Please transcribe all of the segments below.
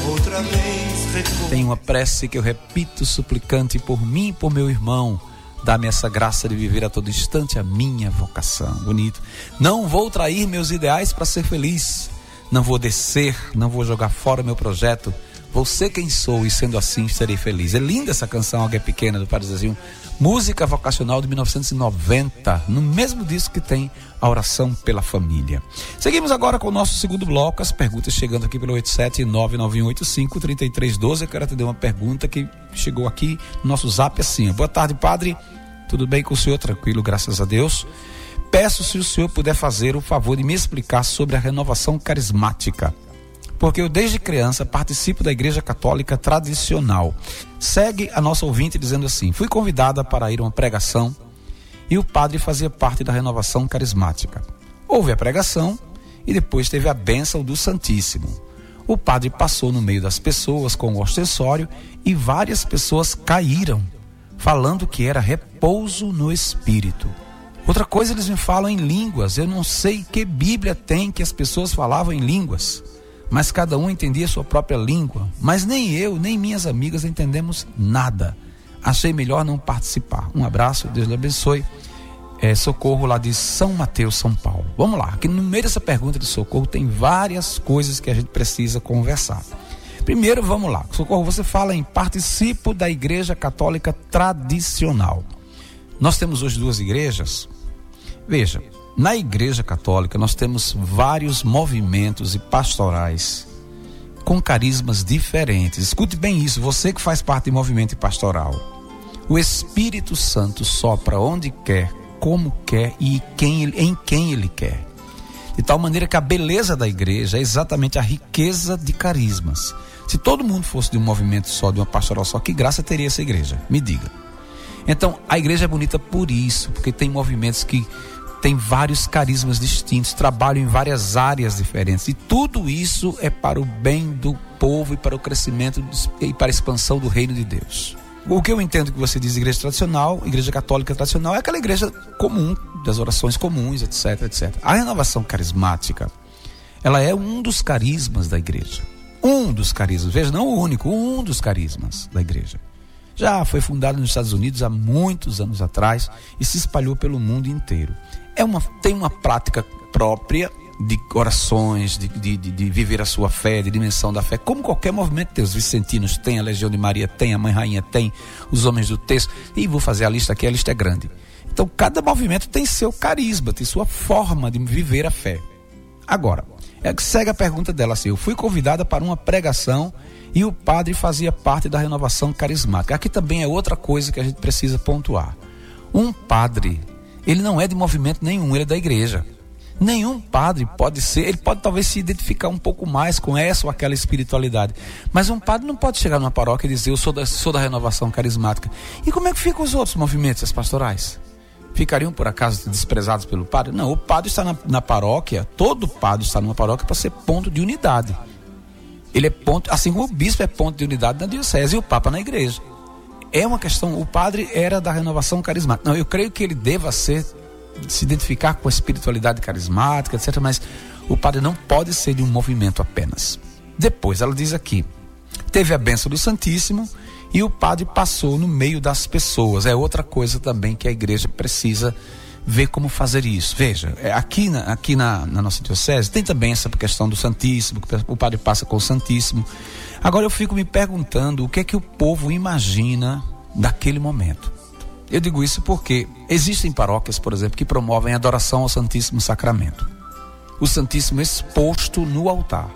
outra vez Tem uma prece que eu repito, suplicante por mim e por meu irmão. Dá-me essa graça de viver a todo instante a minha vocação. Bonito. Não vou trair meus ideais para ser feliz. Não vou descer, não vou jogar fora meu projeto. Vou ser quem sou e sendo assim serei feliz. É linda essa canção, Alguém Pequena, do Padre Zezinho. Música vocacional de 1990, no mesmo disco que tem a oração pela família. Seguimos agora com o nosso segundo bloco, as perguntas chegando aqui pelo 87991853312. Eu quero atender uma pergunta que chegou aqui no nosso zap assim. Boa tarde, padre. Tudo bem com o senhor? Tranquilo, graças a Deus. Peço se o senhor puder fazer o favor de me explicar sobre a renovação carismática. Porque eu desde criança participo da Igreja Católica tradicional. Segue a nossa ouvinte dizendo assim: fui convidada para ir a uma pregação e o padre fazia parte da renovação carismática. Houve a pregação e depois teve a bênção do Santíssimo. O padre passou no meio das pessoas com o ostensório e várias pessoas caíram, falando que era repouso no Espírito. Outra coisa, eles me falam em línguas. Eu não sei que Bíblia tem que as pessoas falavam em línguas, mas cada um entendia a sua própria língua. Mas nem eu, nem minhas amigas entendemos nada. Achei melhor não participar. Um abraço, Deus lhe abençoe. Socorro lá de São Mateus, São Paulo. Vamos lá, aqui no meio dessa pergunta de Socorro tem várias coisas que a gente precisa conversar. Primeiro, vamos lá. Socorro, você fala em participo da Igreja Católica tradicional. Nós temos hoje duas igrejas. Veja, na Igreja Católica nós temos vários movimentos e pastorais com carismas diferentes. Escute bem isso, você que faz parte de movimento pastoral. O Espírito Santo sopra onde quer, como quer e em quem Ele quer. De tal maneira que a beleza da igreja é exatamente a riqueza de carismas. Se todo mundo fosse de um movimento só, de uma pastoral só, que graça teria essa igreja? Me diga. Então, a igreja é bonita por isso, porque tem movimentos que têm vários carismas distintos, trabalham em várias áreas diferentes. E tudo isso é para o bem do povo e para o crescimento e para a expansão do reino de Deus. O que eu entendo que você diz igreja tradicional, igreja católica tradicional, é aquela igreja comum, das orações comuns, etc, etc. A renovação carismática, ela é um dos carismas da igreja. Um dos carismas, veja, não o único, um dos carismas da igreja. Já foi fundada nos Estados Unidos há muitos anos atrás e se espalhou pelo mundo inteiro. Tem uma prática própria de orações, de viver a sua fé, de dimensão da fé, como qualquer movimento de Deus. Os vicentinos tem, a Legião de Maria tem, a Mãe Rainha tem, os Homens do Texto, e vou fazer a lista aqui, a lista é grande. Então cada movimento tem seu carisma, tem sua forma de viver a fé. Agora, segue a pergunta dela assim: eu fui convidada para uma pregação e o padre fazia parte da renovação carismática. Aqui também é outra coisa que a gente precisa pontuar. Um padre, ele não é de movimento nenhum, ele é da igreja. Nenhum padre pode ser, ele pode talvez se identificar um pouco mais com essa ou aquela espiritualidade, mas um padre não pode chegar numa paróquia e dizer: eu sou da renovação carismática. E como é que ficam os outros movimentos, as pastorais? Ficariam por acaso desprezados pelo padre? Não, o padre está na paróquia, todo padre está numa paróquia para ser ponto de unidade. Ele é ponto, assim como o bispo é ponto de unidade na diocese e o papa na igreja. É uma questão, o padre era da renovação carismática. Não, eu creio que ele deva se identificar com a espiritualidade carismática, etc. Mas o padre não pode ser de um movimento apenas. Depois ela diz aqui: teve a bênção do Santíssimo e o padre passou no meio das pessoas. É outra coisa também que a igreja precisa ver como fazer isso. Veja, aqui na nossa diocese tem também essa questão do Santíssimo, que o padre passa com o Santíssimo. Agora eu fico me perguntando o que é que o povo imagina daquele momento. Eu digo isso porque existem paróquias, por exemplo, que promovem a adoração ao Santíssimo Sacramento. O Santíssimo exposto no altar,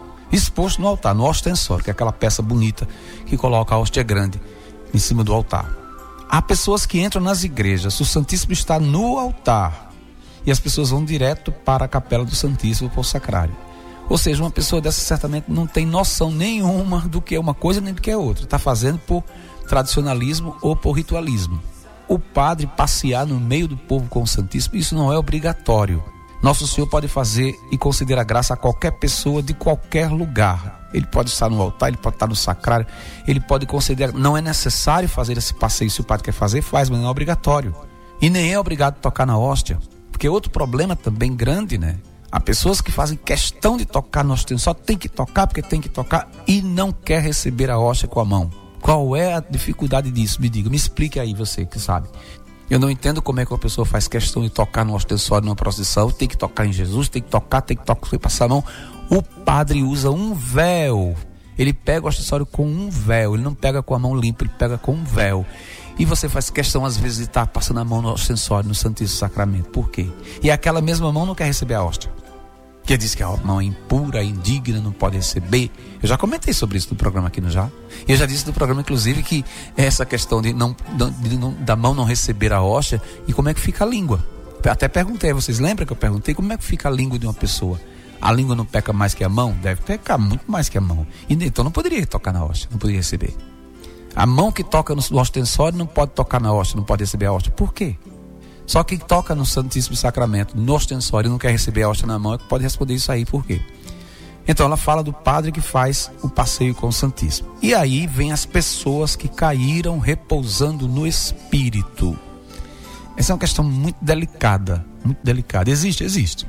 no ostensório, que é aquela peça bonita que coloca a hóstia grande em cima do altar. Há pessoas que entram nas igrejas, o Santíssimo está no altar e as pessoas vão direto para a capela do Santíssimo, para o sacrário. Ou seja, uma pessoa dessa certamente não tem noção nenhuma do que é uma coisa nem do que é outra. Está fazendo por tradicionalismo ou por ritualismo. O padre passear no meio do povo com o Santíssimo, isso não é obrigatório. Nosso Senhor pode fazer e conceder a graça a qualquer pessoa de qualquer lugar. Ele pode estar no altar, ele pode estar no sacrário, ele pode conceder. Não é necessário fazer esse passeio. Se o padre quer fazer, faz, mas não é obrigatório. E nem é obrigado a tocar na hóstia, porque é outro problema também grande, né? Há pessoas que fazem questão de tocar no ostensório, só tem que tocar porque tem que tocar e não quer receber a hóstia com a mão. Qual é a dificuldade disso? Me diga, me explique aí, você que sabe. Eu não entendo como é que uma pessoa faz questão de tocar no ostensório numa procissão, tem que tocar em Jesus, tem que tocar, passar a mão. O padre usa um véu, ele pega o ostensório com um véu, ele não pega com a mão limpa, ele pega com um véu. E você faz questão às vezes de estar passando a mão no ostensório, no Santíssimo Sacramento. Por quê? E aquela mesma mão não quer receber a hóstia, que diz que a mão é impura, indigna, não pode receber. Eu já comentei sobre isso no programa aqui, não já? Eu já disse no programa, inclusive, que essa questão da mão não receber a hóstia e como é que fica a língua. Até perguntei, vocês lembram que eu perguntei como é que fica a língua de uma pessoa? A língua não peca mais que a mão? Deve pecar muito mais que a mão. E então não poderia tocar na hóstia, não poderia receber. A mão que toca no ostensório não pode tocar na hóstia, não pode receber a hóstia. Por quê? Só quem toca no Santíssimo Sacramento, no ostensório, e não quer receber a hóstia na mão, é que pode responder isso aí. Por quê? Então ela fala do padre que faz o passeio com o Santíssimo. E aí vem as pessoas que caíram repousando no Espírito. Essa é uma questão muito delicada, muito delicada. Existe.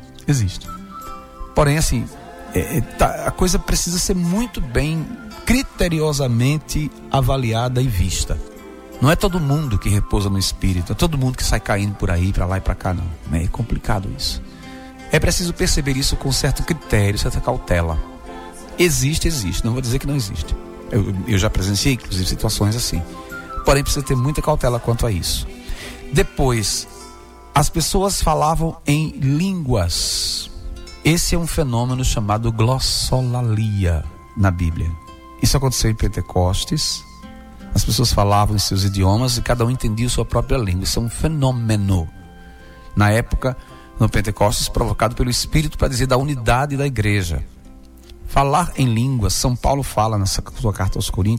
Porém, assim, a coisa precisa ser muito bem, criteriosamente avaliada e vista. Não é todo mundo que repousa no Espírito, é todo mundo que sai caindo por aí, para lá e para cá, não. É complicado isso. É preciso perceber isso com certo critério, certa cautela. Existe, não vou dizer que não existe. Eu já presenciei, inclusive, situações assim. Porém, precisa ter muita cautela quanto a isso. Depois, as pessoas falavam em línguas. Esse é um fenômeno chamado glossolalia na Bíblia. Isso aconteceu em Pentecostes. As pessoas falavam em seus idiomas e cada um entendia sua própria língua. Isso é um fenômeno. Na época, no Pentecostes, provocado pelo Espírito para dizer da unidade da igreja. Falar em línguas, São Paulo fala nessa sua carta aos Coríntios,